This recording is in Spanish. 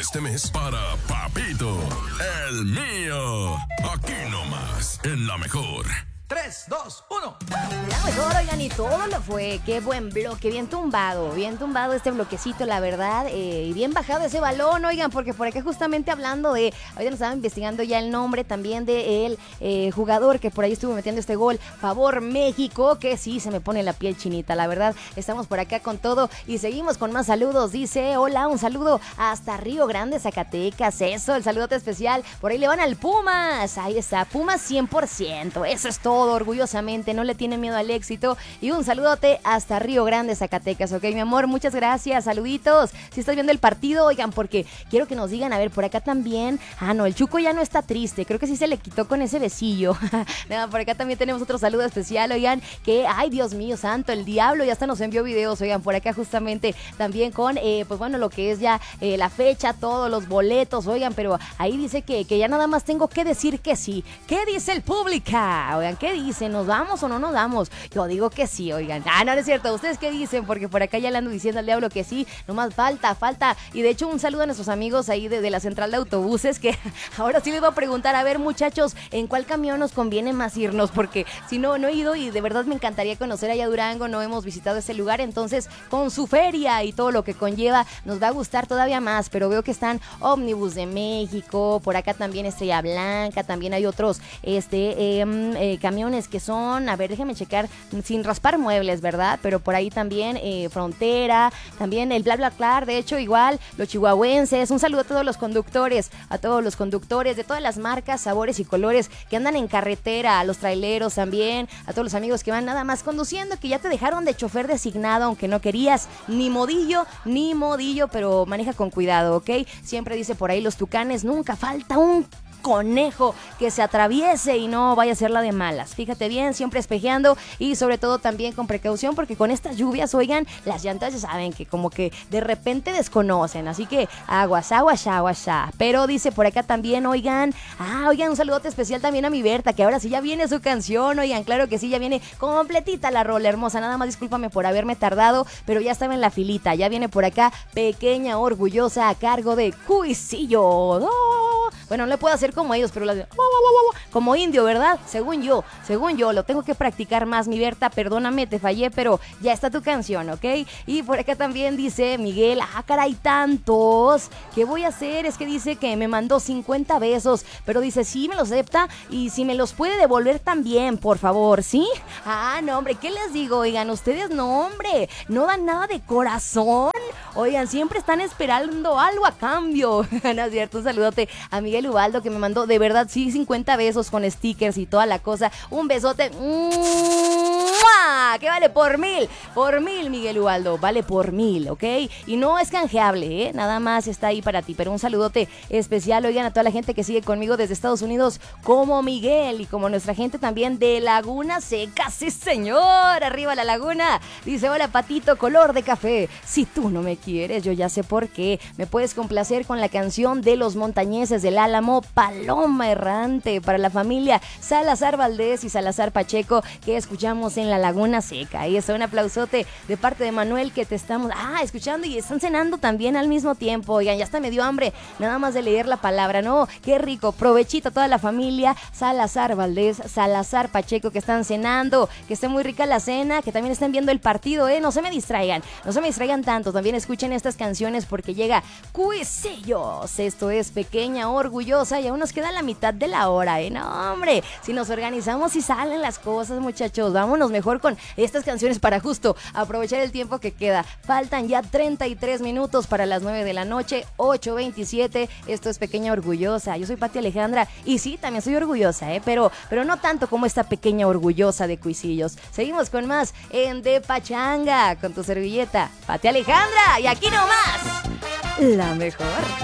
este mes para Papito, el mío. Aquí nomás, en La Mejor. 3, 2, 1. La mejor, oigan, y todo lo fue. Qué buen bloque, bien tumbado este bloquecito, la verdad. Y bien bajado ese balón, oigan, porque por acá justamente hablando de, ahorita nos estaban investigando ya el nombre también de el jugador que por ahí estuvo metiendo este gol, Favor México, que sí, se me pone la piel chinita, la verdad. Estamos por acá con todo y seguimos con más saludos. Dice, hola, un saludo hasta Río Grande, Zacatecas, eso, el saludote especial. Por ahí le van al Pumas, ahí está, Pumas 100%, eso es todo. Orgullosamente, no le tiene miedo al éxito. Y un saludote hasta Río Grande, Zacatecas, ok, mi amor, muchas gracias, saluditos. Si estás viendo el partido, oigan, porque quiero que nos digan, a ver, por acá también, no, el Chuco ya no está triste, creo que sí se le quitó con ese besillo. No, por acá también tenemos otro saludo especial, oigan, que, ay, Dios mío santo, el diablo ya hasta nos envió videos, oigan, por acá justamente también con, pues bueno, lo que es ya la fecha, todos los boletos, oigan, pero ahí dice que ya nada más tengo que decir que sí. ¿Qué dice el público? Oigan, ¿qué dice? ¿Nos vamos o no nos vamos? Yo digo que sí, oigan. No es cierto. ¿Ustedes qué dicen? Porque por acá ya le ando diciendo al diablo que sí. Nomás falta. Y de hecho, un saludo a nuestros amigos ahí de la central de autobuses, que ahora sí les voy a preguntar, a ver, muchachos, ¿en cuál camión nos conviene más irnos? Porque si no he ido y de verdad me encantaría conocer allá Durango, no hemos visitado ese lugar, entonces con su feria y todo lo que conlleva, nos va a gustar todavía más, pero veo que están Ómnibus de México, por acá también Estrella Blanca, también hay otros, camiones que son, a ver, déjenme checar, sin raspar muebles, ¿verdad? Pero por ahí también Frontera, también el BlaBlaCar, de hecho igual los chihuahuenses. Un saludo a todos los conductores de todas las marcas, sabores y colores que andan en carretera, a los traileros también, a todos los amigos que van nada más conduciendo, que ya te dejaron de chofer designado, aunque no querías, ni modillo, pero maneja con cuidado, ¿ok? Siempre dice por ahí los tucanes, nunca falta un conejo que se atraviese y no vaya a ser la de malas. Fíjate bien, siempre espejeando y sobre todo también con precaución, porque con estas lluvias, oigan, las llantas ya saben que como que de repente desconocen, así que aguas. Pero dice por acá también, oigan, un saludote especial también a mi Berta, que ahora sí ya viene su canción, oigan, claro que sí, ya viene completita la rola hermosa, nada más discúlpame por haberme tardado, pero ya estaba en la filita, ya viene por acá Pequeña Orgullosa a cargo de Cuisillo. Bueno, no le puedo hacer como ellos, pero como indio, ¿verdad? Según yo, lo tengo que practicar más, mi Berta, perdóname, te fallé, pero ya está tu canción, ¿ok? Y por acá también dice Miguel, caray, tantos, ¿qué voy a hacer? Es que dice que me mandó 50 besos, pero dice, sí, me los acepta y si me los puede devolver también, por favor, ¿sí? No, hombre, ¿qué les digo? Oigan, ustedes no, hombre, no dan nada de corazón. Oigan, siempre están esperando algo a cambio. No es cierto, un saludote a Miguel Ubaldo que me mandó, de verdad, sí, 50 besos con stickers y toda la cosa. Un besote. Que vale por 1000, Miguel Ubaldo, vale por 1000, ¿ok? Y no es canjeable, nada más está ahí para ti, pero un saludote especial, oigan, a toda la gente que sigue conmigo desde Estados Unidos, como Miguel y como nuestra gente también de Laguna Seca, sí señor, arriba la laguna. Dice, hola Patito, color de café, si tú no me quieres, yo ya sé por qué, me puedes complacer con la canción de los montañeses del Álamo, Paloma Errante, para la familia Salazar Valdés y Salazar Pacheco, que escuchamos en la Laguna Seca. Y eso, un aplausote de parte de Manuel, que te estamos escuchando y están cenando también al mismo tiempo. Oigan, ya hasta me dio hambre nada más de leer la palabra, ¿no? Qué rico, provechito a toda la familia Salazar Valdés, Salazar Pacheco, que están cenando, que esté muy rica la cena, que también estén viendo el partido, no se me distraigan tanto, también escuchen estas canciones porque llega Cuisillos, esto es Pequeña Orgullosa y aún nos queda la mitad de la hora, no hombre, si nos organizamos y salen las cosas, muchachos, vámonos mejor con estas canciones para justo aprovechar el tiempo que queda. Faltan ya 33 minutos para las 9 de la noche, 8:27, esto es Pequeña Orgullosa, yo soy Pati Alejandra y sí, también soy orgullosa, pero no tanto como esta Pequeña Orgullosa de Cuisillos. Seguimos con más en De Pachanga con tu servilleta, Pati Alejandra, y aquí nomás, la mejor.